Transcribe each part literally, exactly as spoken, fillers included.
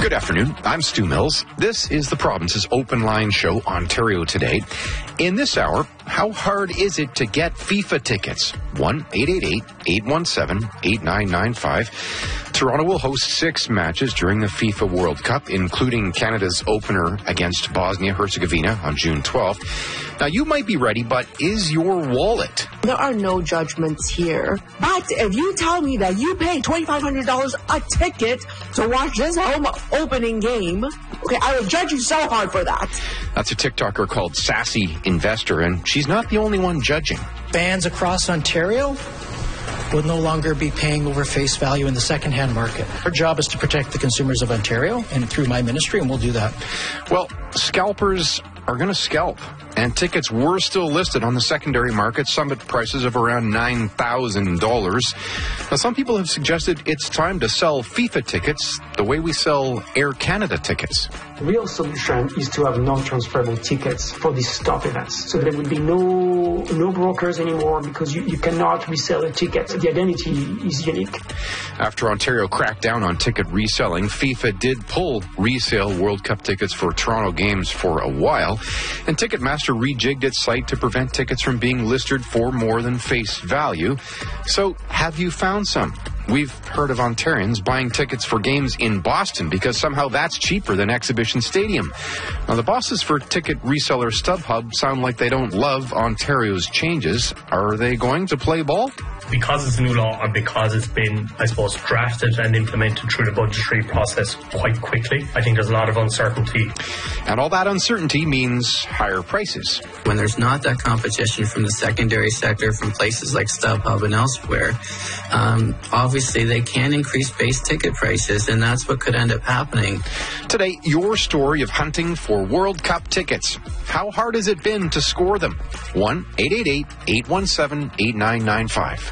Good afternoon. I'm Stu Mills. This is the province's open line show, Ontario Today. In this hour, how hard is it to get FIFA tickets? one eight eight eight, eight one seven, eight nine nine five. Toronto will host six matches during the FIFA World Cup, including Canada's opener against Bosnia-Herzegovina on June twelfth. Now, you might be ready, but is your wallet? There are no judgments here. But if you tell me that you pay twenty-five hundred dollars a ticket to watch this home opening game, okay, I will judge you so hard for that. That's a TikToker called Sassy Investor, and she's not the only one judging. Fans across Ontario will no longer be paying over face value in the secondhand market. Our job is to protect the consumers of Ontario, and through my ministry, and we'll do that. Well, scalpers are going to scalp, and tickets were still listed on the secondary market, some at prices of around nine thousand dollars. Now, some people have suggested it's time to sell FIFA tickets the way we sell Air Canada tickets. The real solution is to have non-transferable tickets for these top events. So there will be no no brokers anymore because you, you cannot resell a ticket. The identity is unique. After Ontario cracked down on ticket reselling, FIFA did pull resale World Cup tickets for Toronto games for a while, and Ticketmaster rejigged its site to prevent tickets from being listed for more than face value. So, have you found some? We've heard of Ontarians buying tickets for games in Boston because somehow that's cheaper than Exhibition Stadium. Now, the bosses for ticket reseller StubHub sound like they don't love Ontario's changes. Are they going to play ball? Because it's a new law, or because it's been, I suppose, drafted and implemented through the budgetary process quite quickly, I think there's a lot of uncertainty. And all that uncertainty means higher prices. When there's not that competition from the secondary sector, from places like StubHub and elsewhere, um, obviously they can increase base ticket prices, and that's what could end up happening. Today, your story of hunting for World Cup tickets. How hard has it been to score them? one eight eight eight, eight one seven, eight nine nine five.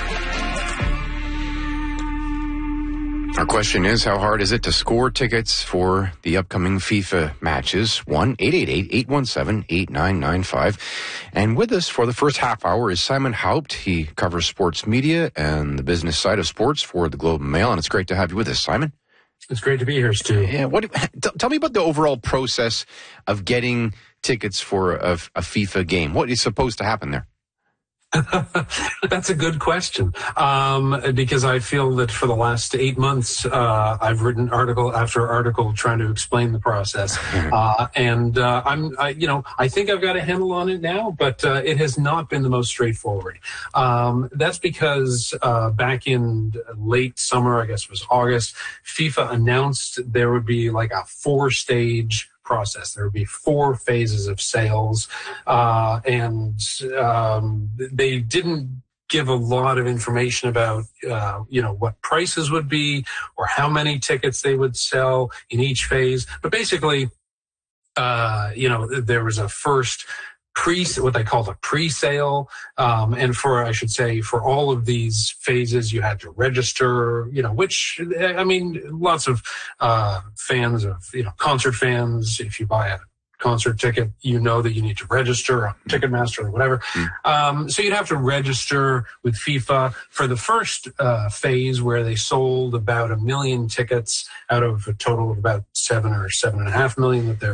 Our question is, how hard is it to score tickets for the upcoming FIFA matches? one eight eight eight, eight one seven, eight nine nine five. And with us for the first half hour is Simon Haupt. He covers sports media and the business side of sports for the Globe and Mail, and it's great to have you with us, Simon. It's great to be here, Stu. Yeah, what? T- tell me about the overall process of getting tickets for a, a FIFA game. What is supposed to happen there? That's a good question, um, because I feel that for the last eight months, uh, I've written article after article trying to explain the process, uh, and uh, I'm, I, you know, I think I've got a handle on it now, but uh, it has not been the most straightforward. Um, that's because uh, back in late summer, I guess it was August, FIFA announced there would be like a four-stage process. There would be four phases of sales, uh, and um, they didn't give a lot of information about, uh, you know, what prices would be or how many tickets they would sell in each phase. But basically, uh, you know, there was a first pre, what they called a pre-sale. Um, and for, I should say, for all of these phases, you had to register, you know, which, I mean, lots of, uh, fans of, you know, concert fans, if you buy a concert ticket, you know that you need to register on Ticketmaster or whatever. Mm. Um, so you'd have to register with FIFA for the first, uh, phase where they sold about a million tickets out of a total of about seven or seven and a half million that they're